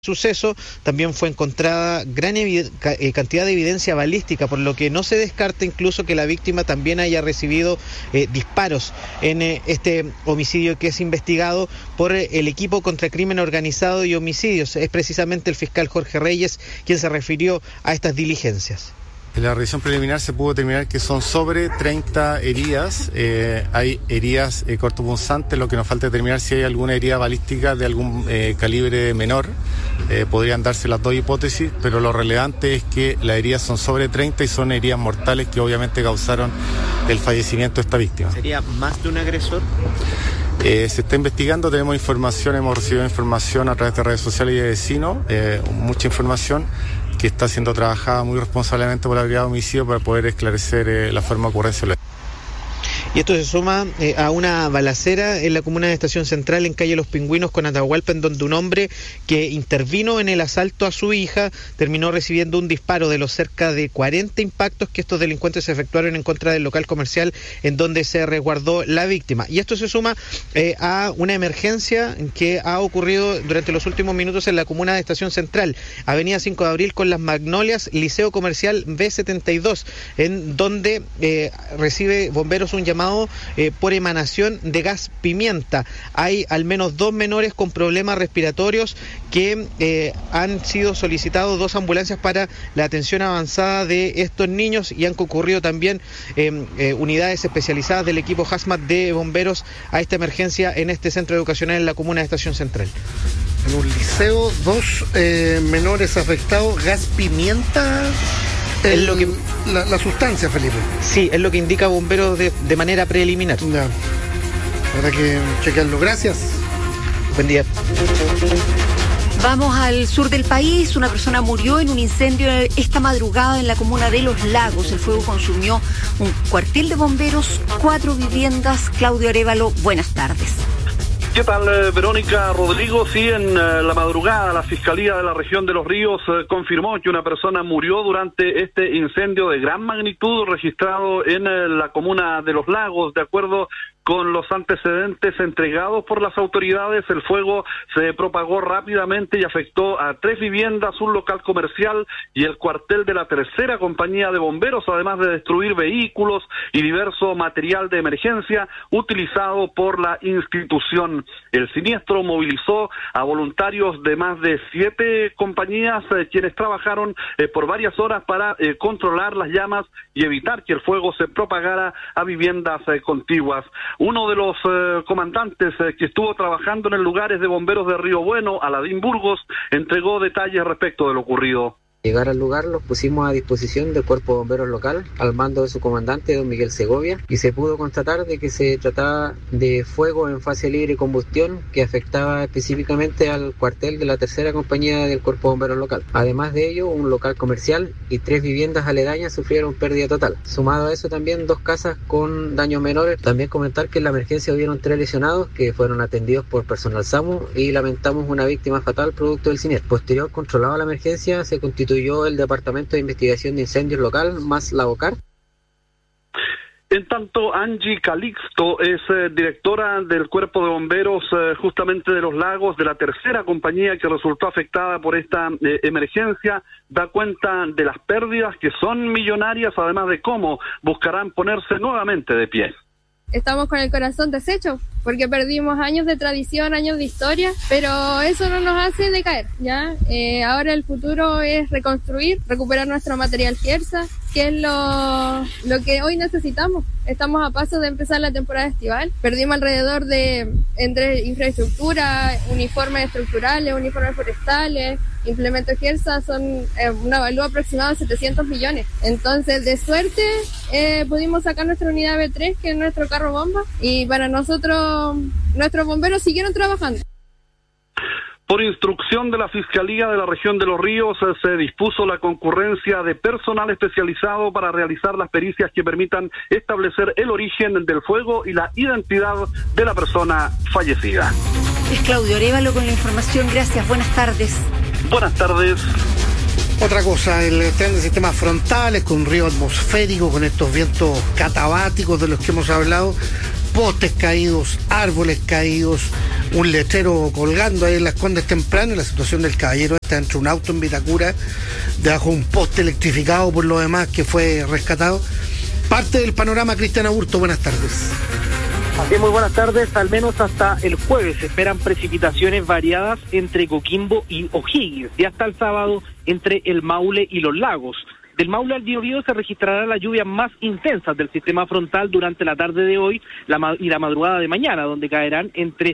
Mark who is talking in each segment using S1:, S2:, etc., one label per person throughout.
S1: Suceso también fue encontrada gran cantidad de evidencia balística, por lo que no se descarta incluso que la víctima también haya recibido disparos en este homicidio que es investigado por el equipo contra crimen organizado y homicidios. Es precisamente el fiscal Jorge Reyes quien se refirió a estas diligencias.
S2: En la revisión preliminar se pudo determinar que son sobre 30 heridas, hay heridas cortopunzantes, lo que nos falta determinar si hay alguna herida balística de algún calibre menor. Podrían darse las dos hipótesis, pero lo relevante es que las heridas son sobre 30 y son heridas mortales que obviamente causaron el fallecimiento de esta víctima.
S3: ¿Sería más de un agresor?
S2: Se está investigando, tenemos información, hemos recibido información a través de redes sociales y de vecinos, mucha información que está siendo trabajada muy responsablemente por la Brigada de Homicidio para poder esclarecer la forma de ocurrencia.
S1: Y esto se suma a una balacera en la comuna de Estación Central, en calle Los Pingüinos con Atahualpa, en donde un hombre que intervino en el asalto a su hija terminó recibiendo un disparo de los cerca de 40 impactos que estos delincuentes efectuaron en contra del local comercial en donde se resguardó la víctima. Y esto se suma a una emergencia que ha ocurrido durante los últimos minutos en la comuna de Estación Central, Avenida 5 de Abril con Las Magnolias, Liceo Comercial B72, en donde recibe bomberos un llamado por emanación de gas pimienta. Hay al menos 2 menores con problemas respiratorios que han sido solicitados 2 ambulancias para la atención avanzada de estos niños, y han concurrido también unidades especializadas del equipo HAZMAT de bomberos a esta emergencia en este centro educacional en la comuna de Estación Central.
S4: En un liceo, 2 menores afectados, gas pimienta. Es lo que la sustancia, Felipe.
S1: Sí, es lo que indica bomberos de manera preliminar.
S4: Ya. Habrá que checarlo. Gracias.
S1: Buen día.
S5: Vamos al sur del país. Una persona murió en un incendio esta madrugada en la comuna de Los Lagos. El fuego consumió un cuartel de bomberos, 4 viviendas. Claudio Arévalo, buenas tardes.
S6: ¿Qué tal, Verónica, Rodrigo? Sí, en la madrugada la Fiscalía de la Región de Los Ríos confirmó que una persona murió durante este incendio de gran magnitud registrado en la comuna de Los Lagos. De acuerdo con los antecedentes entregados por las autoridades, el fuego se propagó rápidamente y afectó a 3 viviendas, un local comercial y el cuartel de la tercera compañía de bomberos, además de destruir vehículos y diverso material de emergencia utilizado por la institución. El siniestro movilizó a voluntarios de más de 7 compañías, quienes trabajaron por varias horas para controlar las llamas y evitar que el fuego se propagara a viviendas contiguas. Uno de los comandantes que estuvo trabajando en el lugar es de bomberos de Río Bueno, Aladín Burgos, entregó detalles respecto de lo ocurrido.
S7: Llegar al lugar los pusimos a disposición del Cuerpo de Bomberos local al mando de su comandante, don Miguel Segovia, y se pudo constatar de que se trataba de fuego en fase libre de combustión que afectaba específicamente al cuartel de la tercera compañía del Cuerpo de Bomberos local. Además de ello, un local comercial y 3 viviendas aledañas sufrieron pérdida total. Sumado a eso también 2 casas con daños menores. También comentar que en la emergencia hubieron 3 lesionados que fueron atendidos por personal SAMU y lamentamos una víctima fatal producto del siniestro. Posterior controlado a la emergencia se constituyó el Departamento de Investigación de Incendios local más la OCAR.
S6: En tanto, Angie Calixto es directora del Cuerpo de Bomberos justamente de Los Lagos, de la tercera compañía que resultó afectada por esta emergencia. Da cuenta de las pérdidas que son millonarias, además de cómo buscarán ponerse nuevamente de pie.
S8: Estamos con el corazón deshecho porque perdimos años de tradición, años de historia, pero eso no nos hace decaer, ¿ya? Ahora el futuro es reconstruir, recuperar nuestro material FIERSA, que es lo que hoy necesitamos. Estamos a paso de empezar la temporada estival. Perdimos alrededor de, entre infraestructura, uniformes estructurales, uniformes forestales, implementos FIERSA, son un avalúo aproximado de 700 millones. Entonces, de suerte, pudimos sacar nuestra unidad B3, que es nuestro carro bomba, y para nosotros, nuestros bomberos siguieron trabajando.
S6: Por instrucción de la Fiscalía de la Región de Los Ríos, se dispuso la concurrencia de personal especializado para realizar las pericias que permitan establecer el origen del fuego y la identidad de la persona fallecida.
S5: Es Claudio Arévalo con la información. Gracias. Buenas tardes.
S6: Buenas tardes.
S4: Otra cosa, el tren de sistemas frontales con río atmosférico, con estos vientos catabáticos de los que hemos hablado, postes caídos, árboles caídos, un letrero colgando ahí en Las Condes temprano, y la situación del caballero está entre un auto en Vitacura, debajo de un poste electrificado por lo demás que fue rescatado. Parte del panorama, Cristian Aburto, buenas tardes.
S3: Así, muy buenas tardes. Al menos hasta el jueves se esperan precipitaciones variadas entre Coquimbo y O'Higgins, y hasta el sábado entre el Maule y los Lagos. Del Maule al Biobío se registrarán las lluvias más intensas del sistema frontal durante la tarde de hoy y la madrugada de mañana, donde caerán entre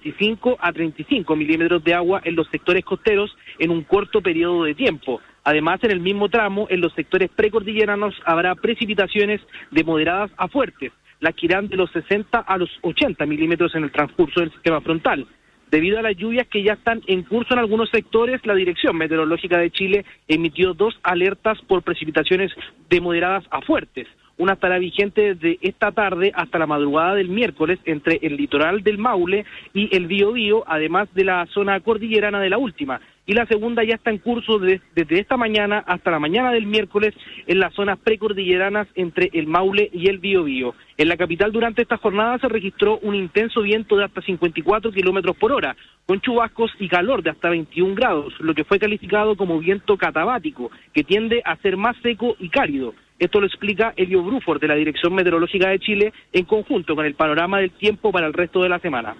S3: 25 a 35 milímetros de agua en los sectores costeros en un corto periodo de tiempo. Además, en el mismo tramo, en los sectores precordilleranos habrá precipitaciones de moderadas a fuertes, las que irán de los 60 a los 80 milímetros en el transcurso del sistema frontal. Debido a las lluvias que ya están en curso en algunos sectores, la Dirección Meteorológica de Chile emitió 2 alertas por precipitaciones de moderadas a fuertes. Una estará vigente desde esta tarde hasta la madrugada del miércoles entre el litoral del Maule y el Biobío, además de la zona cordillerana de la última. Y la segunda ya está en curso desde esta mañana hasta la mañana del miércoles en las zonas precordilleranas entre el Maule y el Biobío. En la capital durante esta jornada se registró un intenso viento de hasta 54 kilómetros por hora, con chubascos y calor de hasta 21 grados, lo que fue calificado como viento catabático, que tiende a ser más seco y cálido. Esto lo explica Elio Bruford de la Dirección Meteorológica de Chile en conjunto con el panorama del tiempo para el resto de la semana.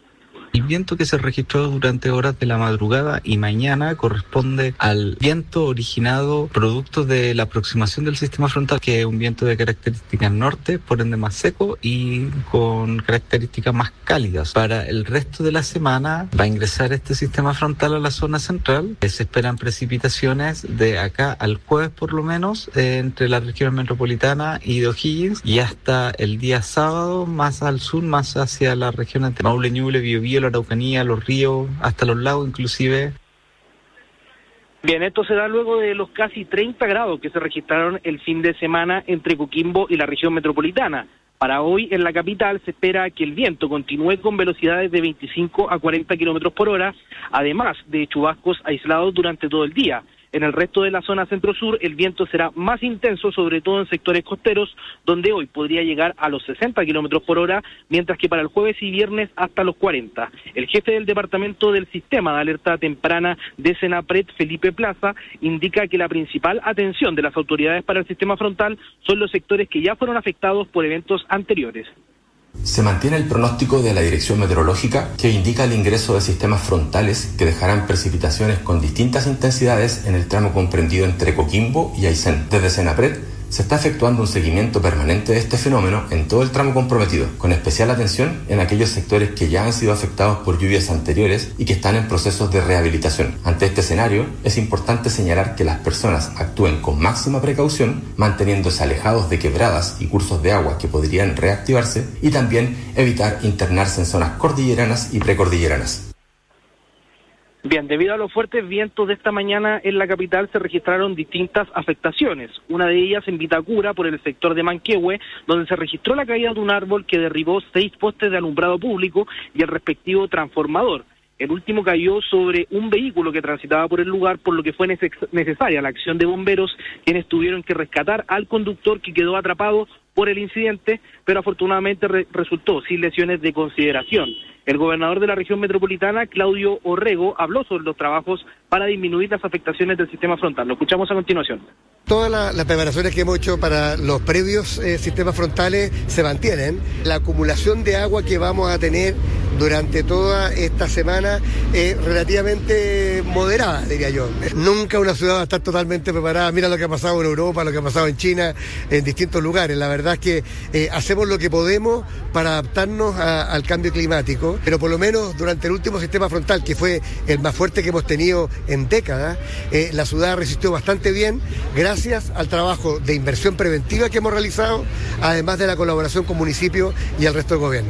S9: El viento que se registró durante horas de la madrugada y mañana corresponde al viento originado producto de la aproximación del sistema frontal, que es un viento de características norte, por ende más seco y con características más cálidas. Para el resto de la semana va a ingresar este sistema frontal a la zona central. Se esperan precipitaciones de acá al jueves por lo menos entre la región metropolitana y de O'Higgins, y hasta el día sábado más al sur, más hacia la región de Maule, Ñuble, Biobío, la Araucanía, los ríos, hasta los lagos inclusive.
S3: Bien, esto se da luego de los casi 30 grados que se registraron el fin de semana entre Coquimbo y la región metropolitana. Para hoy en la capital se espera que el viento continúe con velocidades de 25 a 40 kilómetros por hora, además de chubascos aislados durante todo el día. En el resto de la zona centro-sur el viento será más intenso, sobre todo en sectores costeros, donde hoy podría llegar a los 60 kilómetros por hora, mientras que para el jueves y viernes hasta los 40. El jefe del Departamento del Sistema de Alerta Temprana de Senapred, Felipe Plaza, indica que la principal atención de las autoridades para el sistema frontal son los sectores que ya fueron afectados por eventos anteriores.
S10: Se mantiene el pronóstico de la Dirección Meteorológica que indica el ingreso de sistemas frontales que dejarán precipitaciones con distintas intensidades en el tramo comprendido entre Coquimbo y Aysén. Desde Senapred se está efectuando un seguimiento permanente de este fenómeno en todo el tramo comprometido, con especial atención en aquellos sectores que ya han sido afectados por lluvias anteriores y que están en procesos de rehabilitación. Ante este escenario, es importante señalar que las personas actúen con máxima precaución, manteniéndose alejados de quebradas y cursos de agua que podrían reactivarse, y también evitar internarse en zonas cordilleranas y precordilleranas.
S3: Bien, debido a los fuertes vientos de esta mañana en la capital se registraron distintas afectaciones. Una de ellas en Vitacura, por el sector de Manquehue, donde se registró la caída de un árbol que derribó 6 postes de alumbrado público y el respectivo transformador. El último cayó sobre un vehículo que transitaba por el lugar, por lo que fue necesaria la acción de bomberos, quienes tuvieron que rescatar al conductor que quedó atrapado por el incidente, pero afortunadamente resultó sin lesiones de consideración. El gobernador de la región metropolitana, Claudio Orrego, habló sobre los trabajos para disminuir las afectaciones del sistema frontal. Lo escuchamos a continuación.
S11: Todas las preparaciones que hemos hecho para los previos sistemas frontales se mantienen. La acumulación de agua que vamos a tener durante toda esta semana es relativamente moderada, diría yo. Nunca una ciudad va a estar totalmente preparada. Mira lo que ha pasado en Europa, lo que ha pasado en China, en distintos lugares. La verdad es que hacemos lo que podemos para adaptarnos al cambio climático, pero por lo menos durante el último sistema frontal, que fue el más fuerte que hemos tenido en décadas, la ciudad resistió bastante bien, gracias al trabajo de inversión preventiva que hemos realizado, además de la colaboración con municipios y el resto del gobierno.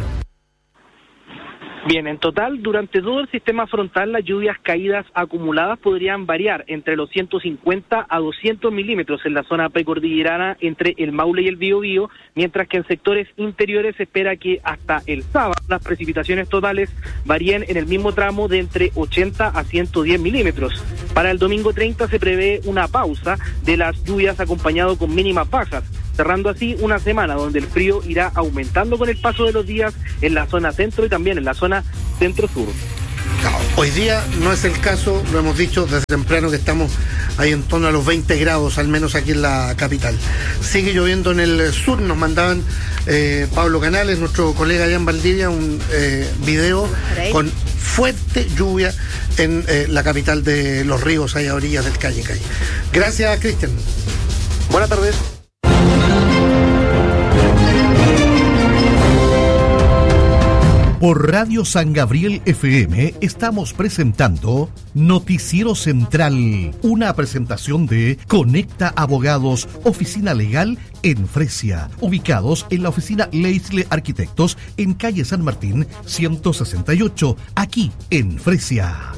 S3: Bien, en total, durante todo el sistema frontal, las lluvias caídas acumuladas podrían variar entre los 150 a 200 milímetros en la zona precordillerana entre el Maule y el Biobío, mientras que en sectores interiores se espera que hasta el sábado las precipitaciones totales varíen en el mismo tramo de entre 80 a 110 milímetros. Para el domingo 30 se prevé una pausa de las lluvias acompañado con mínimas bajas. cerrando así una semana donde el frío irá aumentando con el paso de los días en la zona centro y también en la zona centro-sur.
S4: Hoy día no es el caso, lo hemos dicho desde temprano que estamos ahí en torno a los 20 grados, al menos aquí en la capital. Sigue lloviendo en el sur, nos mandaban Pablo Canales, nuestro colega allá en Valdivia, un video con fuerte lluvia en la capital de Los Ríos, ahí a orillas del Cayicay. Gracias, Cristian.
S3: Buenas tardes.
S12: Por Radio San Gabriel FM estamos presentando Noticiero Central, una presentación de Conecta Abogados, oficina legal en Fresia, ubicados en la oficina Leisle Arquitectos en calle San Martín 168, aquí en Fresia.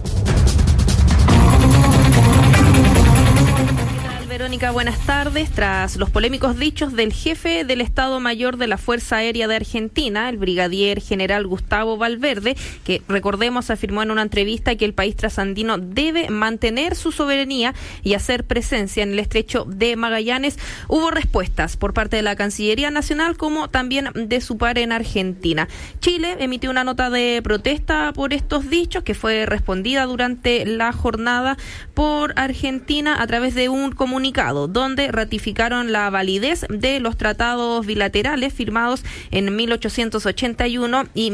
S13: Verónica, buenas tardes. Tras los polémicos dichos del jefe del Estado Mayor de la Fuerza Aérea de Argentina, el brigadier general Gustavo Valverde, que recordemos afirmó en una entrevista que el país trasandino debe mantener su soberanía y hacer presencia en el estrecho de Magallanes, hubo respuestas por parte de la Cancillería Nacional como también de su par en Argentina. Chile emitió una nota de protesta por estos dichos que fue respondida durante la jornada por Argentina a través de un comunicado donde ratificaron la validez de los tratados bilaterales firmados en 1881 y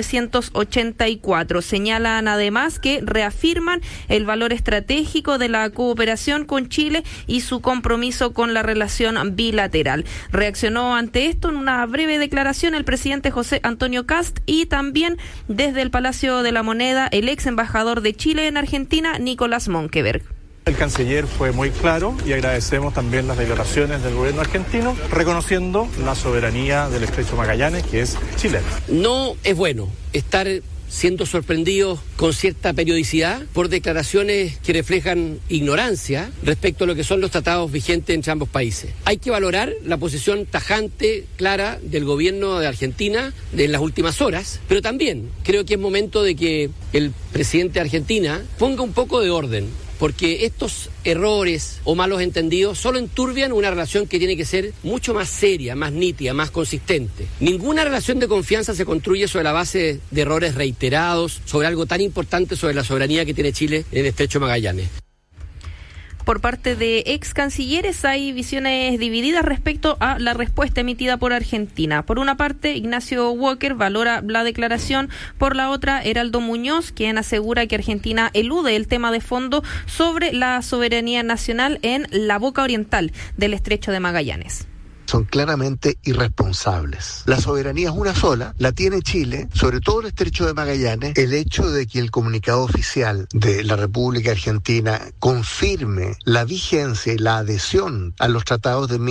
S13: 1984. Señalan además que reafirman el valor estratégico de la cooperación con Chile y su compromiso con la relación bilateral. Reaccionó ante esto en una breve declaración el presidente José Antonio Kast y también desde el Palacio de la Moneda el ex embajador de Chile en Argentina, Nicolás Monkeberg.
S14: El canciller fue muy claro y agradecemos también las declaraciones del gobierno argentino reconociendo la soberanía del estrecho Magallanes, que es chilena.
S15: No es bueno estar siendo sorprendidos con cierta periodicidad por declaraciones que reflejan ignorancia respecto a lo que son los tratados vigentes entre ambos países. Hay que valorar la posición tajante, clara del gobierno de Argentina en las últimas horas, pero también creo que es momento de que el presidente de Argentina ponga un poco de orden, porque estos errores o malos entendidos solo enturbian una relación que tiene que ser mucho más seria, más nítida, más consistente. Ninguna relación de confianza se construye sobre la base de errores reiterados, sobre algo tan importante sobre la soberanía que tiene Chile en el estrecho Magallanes.
S13: Por parte de ex cancilleres hay visiones divididas respecto a la respuesta emitida por Argentina. Por una parte, Ignacio Walker valora la declaración, por la otra, Heraldo Muñoz, quien asegura que Argentina elude el tema de fondo sobre la soberanía nacional en la boca oriental del estrecho de Magallanes.
S16: Son claramente irresponsables. La soberanía es una sola, la tiene Chile, sobre todo el estrecho de Magallanes. El hecho de que el comunicado oficial de la República Argentina confirme la vigencia y la adhesión a los tratados de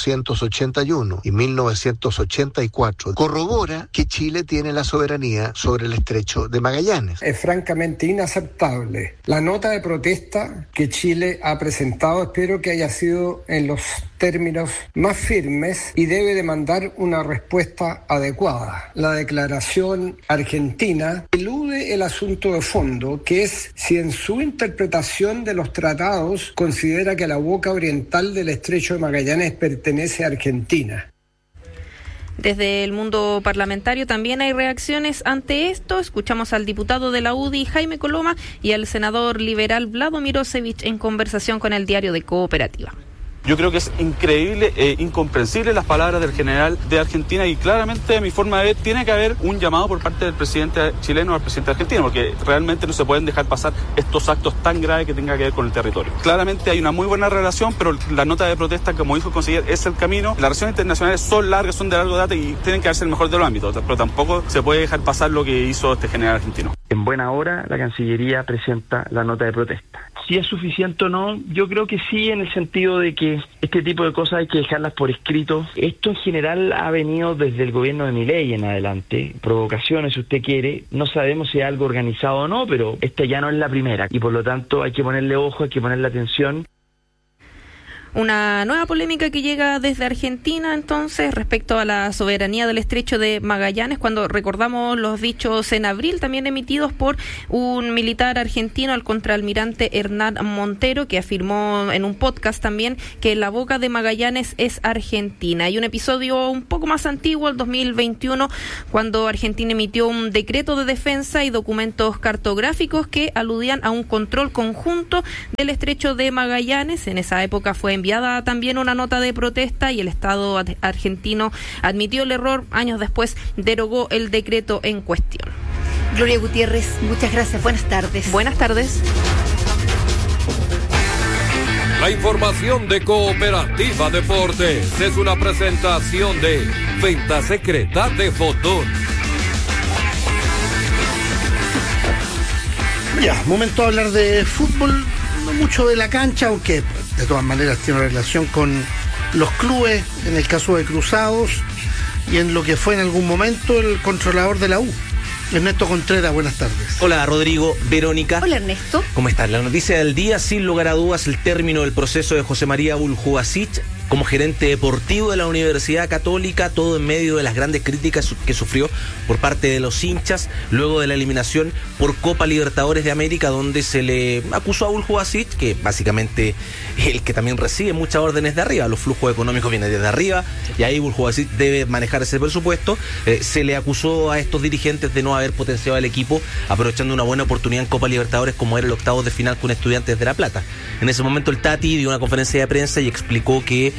S16: 1881 y 1984 corrobora que Chile tiene la soberanía sobre el estrecho de Magallanes.
S17: Es francamente inaceptable la nota de protesta que Chile ha presentado. Espero que haya sido en los términos más firmes y debe demandar una respuesta adecuada. La declaración argentina elude el asunto de fondo, que es si en su interpretación de los tratados considera que la boca oriental del estrecho de Magallanes pertenece a Argentina.
S13: Desde el mundo parlamentario también hay reacciones ante esto. Escuchamos al diputado de la UDI, Jaime Coloma, y al senador liberal Vlado Mirosevich en conversación con el diario de Cooperativa.
S18: Yo creo que es increíble e incomprensible las palabras del general de Argentina y claramente, a mi forma de ver, tiene que haber un llamado por parte del presidente chileno al presidente argentino, porque realmente no se pueden dejar pasar estos actos tan graves que tengan que ver con el territorio. Claramente hay una muy buena relación, pero la nota de protesta, como dijo el conseller, es el camino. Las relaciones internacionales son largas, son de largo data y tienen que darse el mejor de los ámbitos, pero tampoco se puede dejar pasar lo que hizo este general argentino.
S19: En buena hora, la Cancillería presenta la nota de protesta. Si es suficiente o no, yo creo que sí, en el sentido de que este tipo de cosas hay que dejarlas por escrito. Esto en general ha venido desde el gobierno de Milei en adelante, provocaciones si usted quiere, no sabemos si es algo organizado o no, pero esta ya no es la primera y por lo tanto hay que ponerle ojo, hay que ponerle atención.
S13: Una nueva polémica que llega desde Argentina, entonces, respecto a la soberanía del estrecho de Magallanes, cuando recordamos los dichos en abril, también emitidos por un militar argentino, el contraalmirante Hernán Montero, que afirmó en un podcast también que la boca de Magallanes es Argentina. Hay un episodio un poco más antiguo, el 2021, cuando Argentina emitió un decreto de defensa y documentos cartográficos que aludían a un control conjunto del estrecho de Magallanes. En esa época fue enviada también una nota de protesta y el Estado argentino admitió el error. Años después derogó el decreto en cuestión.
S5: Gloria Gutiérrez, muchas gracias. Buenas tardes.
S13: Buenas tardes.
S20: La información de Cooperativa Deportes es una presentación de Venta Secreta de Fotón.
S4: Ya, momento de hablar de fútbol, no mucho de la cancha, aunque de todas maneras tiene relación con los clubes, en el caso de Cruzados y en lo que fue en algún momento el controlador de la U. Ernesto Contreras, buenas tardes.
S21: Hola Rodrigo, Verónica.
S5: Hola Ernesto.
S21: ¿Cómo están? La noticia del día, sin lugar a dudas, el término del proceso de José María Buljubasic como gerente deportivo de la Universidad Católica, todo en medio de las grandes críticas que sufrió por parte de los hinchas luego de la eliminación por Copa Libertadores de América, donde se le acusó a Buljubasic, que básicamente es el que también recibe muchas órdenes de arriba, los flujos económicos vienen desde arriba y ahí Buljubasic debe manejar ese presupuesto. Se le acusó a estos dirigentes de no haber potenciado al equipo aprovechando una buena oportunidad en Copa Libertadores como era el octavo de final con Estudiantes de La Plata. En ese momento el Tati dio una conferencia de prensa y explicó que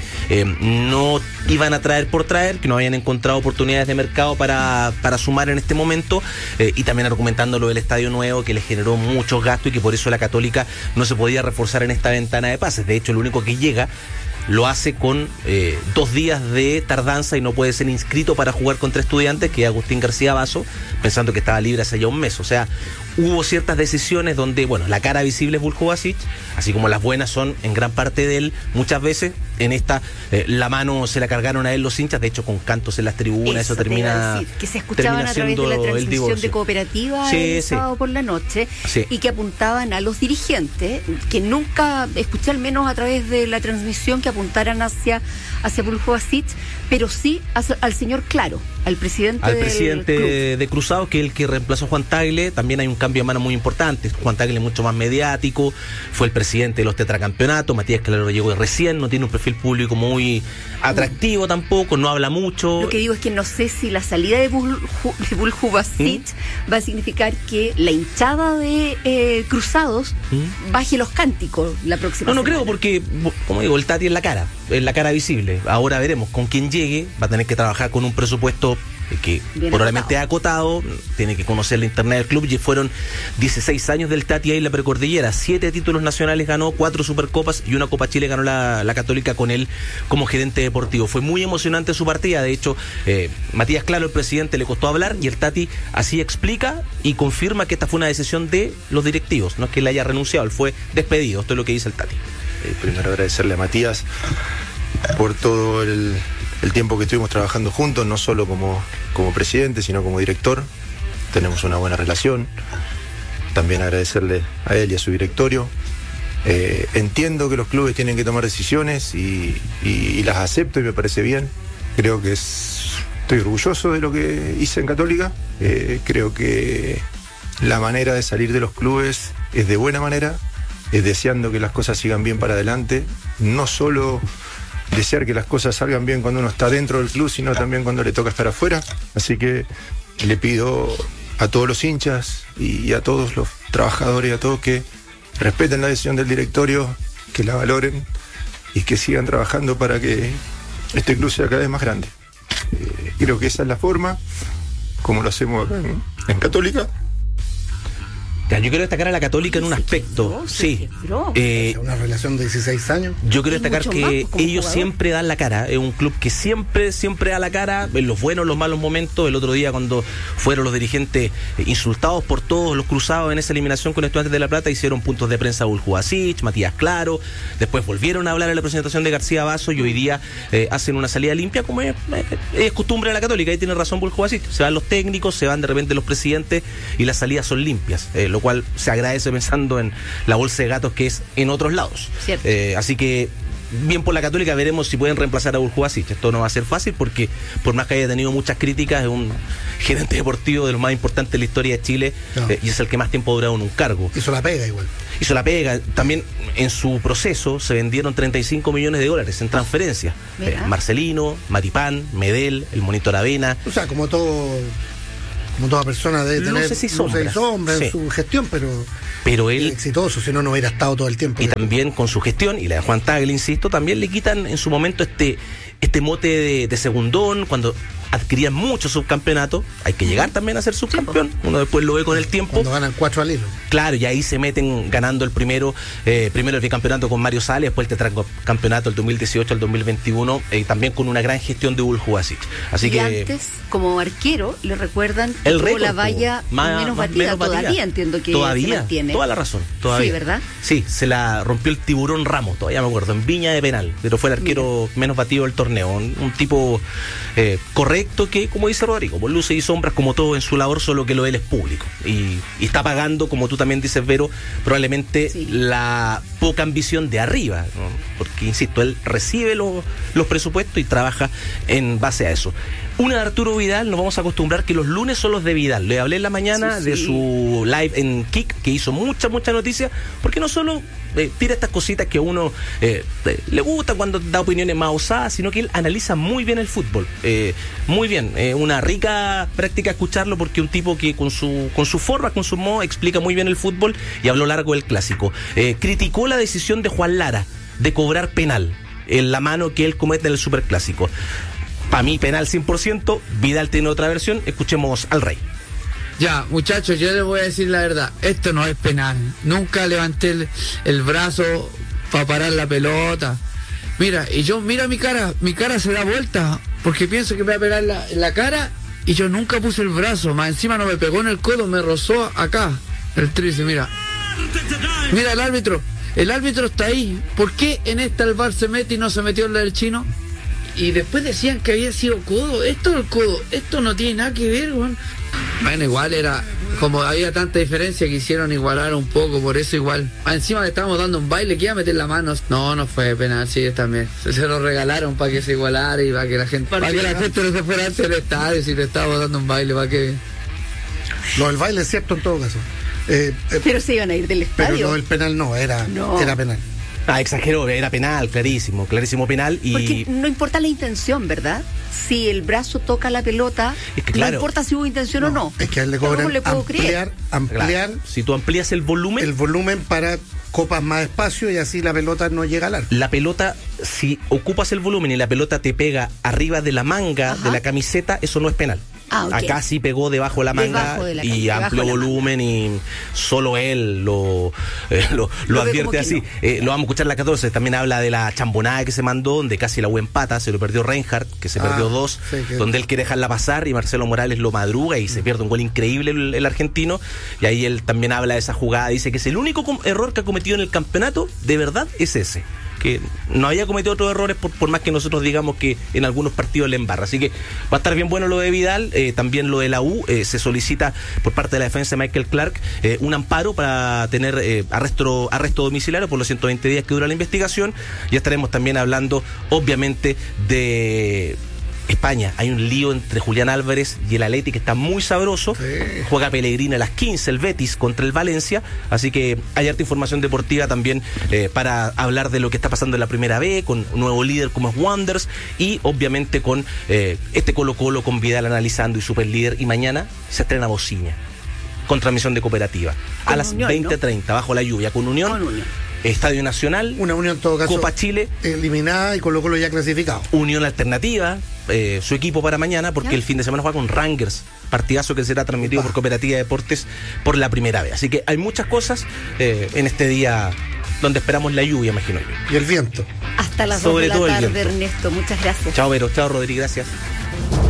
S21: no iban a traer por traer, que no habían encontrado oportunidades de mercado para sumar en este momento, y también argumentando lo del estadio nuevo que les generó muchos gastos y que por eso la Católica no se podía reforzar en esta ventana de pases. De hecho, el único que llega lo hace con 2 días de tardanza y no puede ser inscrito para jugar contra Estudiantes, que es Agustín García Basso, pensando que estaba libre hace ya un mes. O sea, hubo ciertas decisiones donde, bueno, la cara visible es Buljubasic, así como las buenas son en gran parte de él. Muchas veces en esta la mano se la cargaron a él los hinchas, de hecho con cantos en las tribunas, eso termina
S5: que se escuchaban a través de la transmisión de Cooperativa el sábado por la noche, y que apuntaban a los dirigentes, que nunca escuché, al menos a través de la transmisión, que apuntaran hacia Buljubasic, pero sí al señor Claro, al presidente
S21: de Cruzados, que es el que reemplazó a Juan Tagle. También hay un cambio de mano muy importante. Juan Tagle es mucho más mediático, fue el presidente de los tetracampeonatos. Matías Claro llegó recién, no tiene un perfil público muy atractivo tampoco, no habla mucho.
S5: Lo que digo es que no sé si la salida de Buljubasic va a significar que la hinchada de Cruzados baje los cánticos la próxima semana.
S21: No creo, porque, como digo, el Tati es la cara visible. Ahora veremos con quién llegue. Va a tener que trabajar con un presupuesto que probablemente ha acotado, tiene que conocer la internet del club. Y fueron 16 años del Tati ahí en la precordillera, 7 títulos nacionales ganó, 4 supercopas y una Copa Chile ganó la Católica con él como gerente deportivo. Fue muy emocionante su partida. De hecho, Matías Claro, el presidente, le costó hablar y el Tati así explica y confirma que esta fue una decisión de los directivos, no es que él haya renunciado, él fue despedido. Esto es lo que dice el Tati.
S22: Primero agradecerle a Matías por todo el tiempo que estuvimos trabajando juntos, no solo como presidente, sino como director. Tenemos una buena relación. También agradecerle a él y a su directorio. Entiendo que los clubes tienen que tomar decisiones y las acepto y me parece bien. Creo que estoy orgulloso de lo que hice en Católica. Creo que la manera de salir de los clubes es de buena manera, es deseando que las cosas sigan bien para adelante, no solo desear que las cosas salgan bien cuando uno está dentro del club, sino también cuando le toca estar afuera. Así que le pido a todos los hinchas y a todos los trabajadores, a todos, que respeten la decisión del directorio, que la valoren y que sigan trabajando para que este club sea cada vez más grande. Creo que esa es la forma, como lo hacemos en Católica.
S21: Yo quiero destacar a la Católica en un aspecto.
S4: Una relación de 16 años.
S21: Yo quiero destacar que ellos siempre dan la cara. Es un club que siempre da la cara en los buenos, los malos momentos. El otro día, cuando fueron los dirigentes insultados por todos los Cruzados en esa eliminación con Estudiantes de La Plata, hicieron puntos de prensa a Buljubasic, Matías Claro. Después volvieron a hablar en la presentación de García Basso y hoy día hacen una salida limpia, como es costumbre de la Católica. Ahí tiene razón Buljubasic. Se van los técnicos, se van de repente los presidentes y las salidas son limpias. Lo cual se agradece pensando en la bolsa de gatos que es en otros lados. Así que bien por la Católica, veremos si pueden reemplazar a Buljubasic. Esto no va a ser fácil porque, por más que haya tenido muchas críticas, es un gerente deportivo de los más importantes de la historia de Chile, y es el que más tiempo ha durado en un cargo.
S4: Hizo la pega igual.
S21: Hizo la pega. También en su proceso se vendieron $35 millones en transferencias. Marcelino, Maripán, Medel, el Monitor Avena.
S4: O sea, como toda persona debe tener
S21: luces y sombras
S4: en su gestión, pero
S21: él
S4: exitoso, si no hubiera estado todo el tiempo.
S21: Y también con su gestión, y la de Juan Tagle, insisto, también le quitan en su momento este mote de segundón, cuando adquirían muchos subcampeonatos. Hay que llegar también a ser subcampeón. Uno después lo ve con el tiempo.
S4: Cuando ganan 4 al hilo.
S21: Claro, y ahí se meten ganando el primero el bicampeonato con Mario Sales, después el tetracampeonato el 2018 al 2021, también con una gran gestión de Buljubasic. Así
S5: y
S21: que
S5: antes, como arquero, le recuerdan que tuvo la valla menos batida. Todavía entiendo que se mantiene.
S21: Toda la razón. Todavía.
S5: Sí, ¿verdad?
S21: Sí, se la rompió el Tiburón Ramos, todavía me acuerdo, en Viña de penal, pero fue el arquero menos batido del torneo. Un tipo correcto, que, como dice Rodrigo, por luces y sombras, como todo en su labor, solo que lo de él es público. Y está pagando, como tú también dices, Vero, probablemente la poca ambición de arriba, ¿no? Porque, insisto, él recibe los presupuestos y trabaja en base a eso. Una de Arturo Vidal, nos vamos a acostumbrar que los lunes son los de Vidal. Le hablé en la mañana de su live en Kik, que hizo mucha noticia, porque no solo tira estas cositas que a uno le gusta cuando da opiniones más osadas, sino que él analiza muy bien el fútbol. Muy bien, una rica práctica escucharlo, porque un tipo que con su forma, con su modo, explica muy bien el fútbol, y habló largo del clásico. Criticó la decisión de Juan Lara de cobrar penal en la mano que él comete en el superclásico. Para mí, penal 100%, Vidal tiene otra versión, escuchemos al Rey.
S1: Ya, muchachos, yo les voy a decir la verdad, esto no es penal. Nunca levanté el brazo para parar la pelota. Mira, y yo, mira mi cara se da vuelta, porque pienso que me va a pegar en la cara, y yo nunca puse el brazo, más encima no me pegó en el codo, me rozó acá, el tríceps, mira. Mira el árbitro está ahí. ¿Por qué en esta el VAR se mete y no se metió en la del chino? Y después decían que había sido codo. Esto es el codo, esto no tiene nada que ver, weón. Bueno, igual era, como había tanta diferencia, quisieron igualar un poco, por eso igual. Encima le estábamos dando un baile, que iba a meter la mano. No fue penal, sí, también. Se lo regalaron para que se igualara y para que la gente no se fuera antes del estadio, si le estábamos dando un baile, para que...
S4: Lo del baile es cierto en todo caso.
S5: Pero se iban a ir del estadio.
S4: Pero lo del penal era penal.
S21: Exageró, era penal, clarísimo penal. Y
S5: porque no importa la intención, ¿verdad? Si el brazo toca la pelota, es que, claro, no importa si hubo intención o no.
S4: Es que a él le cobran ampliar.
S21: Claro. Si tú amplías el volumen
S4: para copas más espacio, y así la pelota no llega al arco.
S21: La pelota, si ocupas el volumen y la pelota te pega arriba de la manga de la camiseta, eso no es penal. Okay. Acá sí pegó debajo de la manga y amplio volumen, y solo él lo advierte así. Lo vamos a escuchar en la 14. También habla de la chambonada que se mandó, donde casi la U empata, se lo perdió Reinhardt, que se perdió 2, donde él quiere dejarla pasar y Marcelo Morales lo madruga y se pierde un gol increíble el argentino. Y ahí él también habla de esa jugada, dice que es el único error que ha cometido en el campeonato, de verdad es ese, que no había cometido otros errores, por más que nosotros digamos que en algunos partidos le embarra. Así que va a estar bien bueno lo de Vidal. También lo de la U, se solicita por parte de la defensa de Michael Clark un amparo para tener arresto domiciliario por los 120 días que dura la investigación. Ya estaremos también hablando, obviamente, de España. Hay un lío entre Julián Álvarez y el Atleti que está muy sabroso. Juega Pellegrini a las 15, el Betis contra el Valencia. Así que hay harta información deportiva también para hablar de lo que está pasando en la Primera B, con un nuevo líder como es Wanderers, y obviamente con este Colo-Colo con Vidal analizando y super líder. Y mañana se estrena Bociña con transmisión de Cooperativa a las 20:30, ¿no? Bajo la lluvia, con Unión. Estadio Nacional,
S4: una Unión en todo caso,
S21: Copa Chile
S4: eliminada y Colo-Colo ya clasificado.
S21: Unión Alternativa, su equipo para mañana, porque el fin de semana juega con Rangers, partidazo que será transmitido por Cooperativa de Deportes por la Primera vez. Así que hay muchas cosas en este día donde esperamos la lluvia, imagino yo.
S4: Y el viento.
S5: Hasta las 2 de la tarde, Ernesto. Muchas gracias.
S21: Chao, Vero. Chao, Rodri. Gracias.